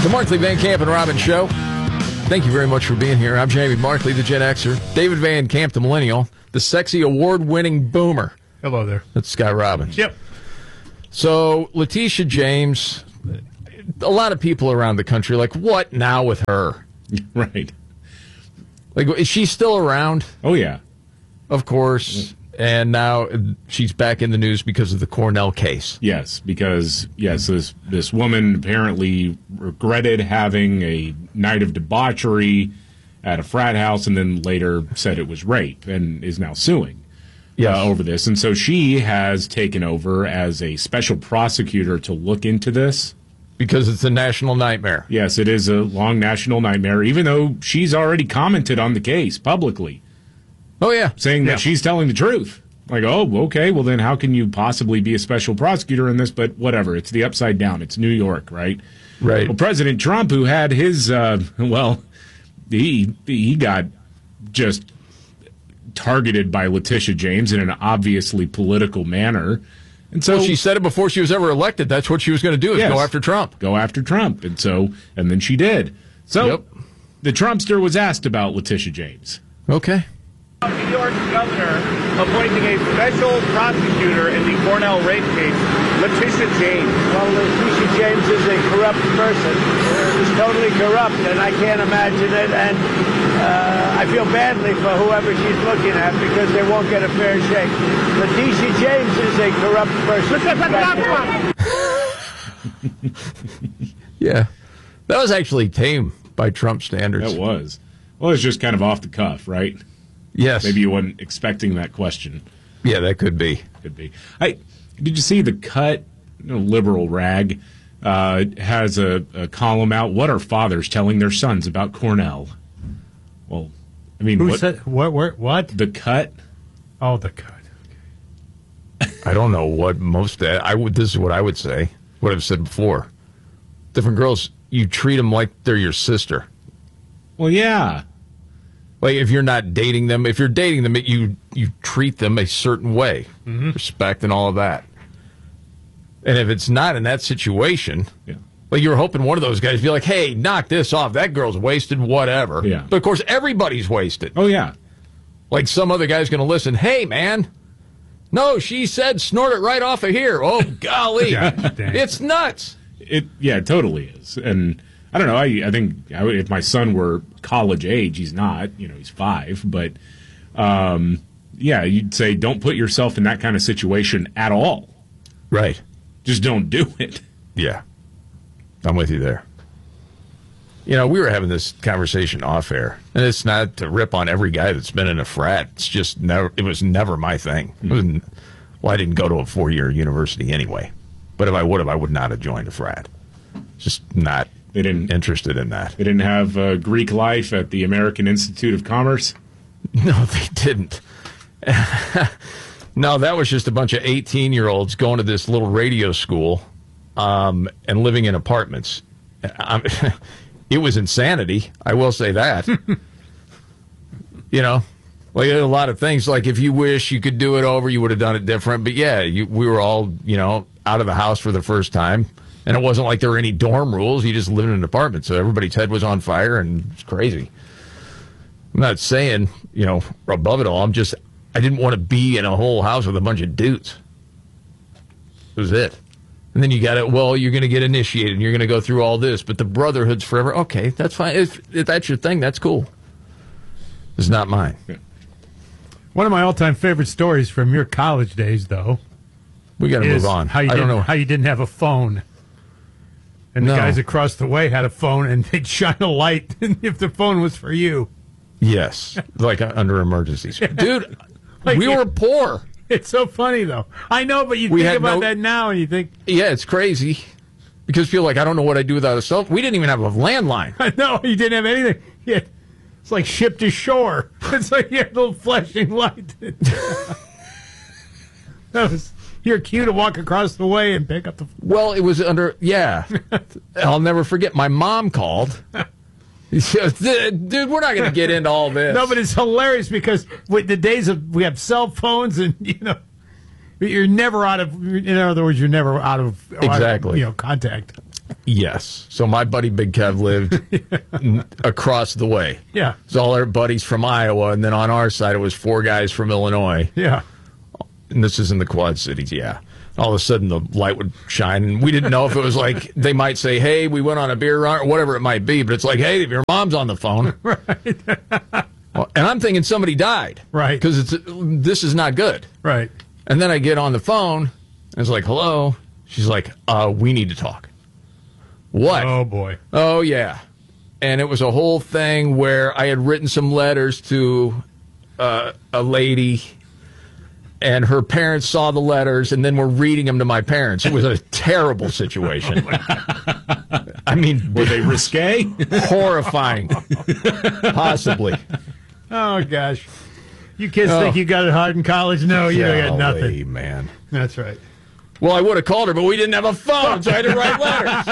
The Markley, Van Camp, and Robbins Show. Thank you very much for being here. I'm Jamie Markley, the Gen Xer. David Van Camp, the Millennial. The sexy award-winning boomer. Hello there. That's Scott Robbins. Yep. So, Letitia James, a lot of people around the country are like, what now with her? Right. Like, is she still around? Oh, yeah. Of course. And now she's back in the news because of the Cornell case. Yes, because, this woman apparently regretted having a night of debauchery at a frat house and then later said it was rape and is now suing over this. And so she has taken over as a special prosecutor to look into this. Because it's a national nightmare. Yes, it is a long national nightmare, even though she's already commented on the case publicly. Oh, yeah. Saying that she's telling the truth. Like, oh, okay, well then how can you possibly be a special prosecutor in this? But whatever, it's the upside down. It's New York, right? Right. Well, President Trump, who had his, he got just targeted by Letitia James in an obviously political manner. And so she said it before she was ever elected. That's what she was going to do, is go after Trump. Go after Trump. And then she did. So the Trumpster was asked about Letitia James. Okay. New York governor appointing a special prosecutor in the Cornell rape case, Letitia James. Well, Letitia James is a corrupt person. She's totally corrupt, and I can't imagine it. And I feel badly for whoever she's looking at because they won't get a fair shake. Letitia James is a corrupt person. Yeah. That was actually tame by Trump standards. That was. Well, it's just kind of off the cuff, right? Yes. Maybe you weren't expecting that question. Yeah, that could be. Could be. Did you see the Cut? Liberal rag has a column out. What are fathers telling their sons about Cornell? Well, I mean, Who said what? The Cut. Oh, the Cut. I don't know what most. This is what I would say. What I've said before. Different girls, you treat them like they're your sister. Well, yeah. Like, if you're not dating them, if you're dating them, you treat them a certain way, respect and all of that. And if it's not in that situation, like you're hoping one of those guys be like, hey, knock this off. That girl's wasted, whatever. Yeah. But, of course, everybody's wasted. Oh, yeah. Like some other guy's going to listen, hey, man, no, she said snort it right off of here. Oh, golly. It's nuts. It totally is. And I don't know. I think if my son were college age, he's not. He's 5. But, you'd say don't put yourself in that kind of situation at all. Right. Just don't do it. Yeah. I'm with you there. We were having this conversation off air, and it's not to rip on every guy that's been in a frat. It's just it was never my thing. I didn't go to a 4-year university anyway. But if I would not have joined a frat. Just not. They didn't interested in that. They didn't have Greek life at the American Institute of Commerce? No, they didn't. No, that was just a bunch of 18-year-olds going to this little radio school and living in apartments. It was insanity. I will say that. Like a lot of things. Like if you wish you could do it over, you would have done it different. But yeah, we were all, out of the house for the first time. And it wasn't like there were any dorm rules. You just lived in an apartment. So everybody's head was on fire and it's crazy. I'm not saying, above it all. I didn't want to be in a whole house with a bunch of dudes. That was it. And then you got it, you're going to get initiated and you're going to go through all this. But the brotherhood's forever. Okay, that's fine. If that's your thing, that's cool. It's not mine. Yeah. One of my all-time favorite stories from your college days, though. We got to move on. I don't know how you didn't have a phone. And the guys across the way had a phone, and they'd shine a light if the phone was for you. Yes, like under emergencies. Dude, we were poor. It's so funny, though. I know, but you think about that now, and you think... Yeah, it's crazy. Because people are like, I don't know what I'd do without a cell phone. We didn't even have a landline. I know, you didn't have anything. Yeah, it's like ship to shore. It's like you had a little flashing light. That was... Your cue to walk across the way and pick up the... Well, it was under... Yeah. I'll never forget. My mom called. He says, dude, we're not going to get into all this. No, but it's hilarious because with the days of... We have cell phones and, You're never out of. In other words, you're never out of Exactly. Contact. Yes. So my buddy Big Kev lived across the way. Yeah. So all our buddies from Iowa, and then on our side it was 4 guys from Illinois. Yeah. And this is in the Quad Cities, yeah. All of a sudden the light would shine, and we didn't know if it was like they might say, "Hey, we went on a beer run," or whatever it might be. But it's like, "Hey, your mom's on the phone." Right. Well, and I'm thinking somebody died. Right. Because this is not good. Right. And then I get on the phone, and it's like, "Hello." She's like, "We need to talk." What? Oh, boy. Oh, yeah. And it was a whole thing where I had written some letters to a lady, and her parents saw the letters and then were reading them to my parents. It was a terrible situation. I mean, Were they risque? horrifying. Possibly. Oh, gosh. You kids think you got it hard in college? No, you got nothing. Golly, man. That's right. Well, I would have called her, but we didn't have a phone, so I had to write letters.